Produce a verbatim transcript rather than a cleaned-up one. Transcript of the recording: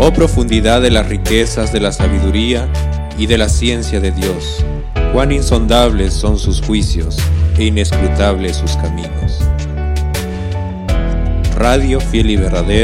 Oh profundidad de las riquezas de la sabiduría y de la ciencia de Dios, cuán insondables son sus juicios e inescrutables sus caminos. Radio Fiel y Verdadero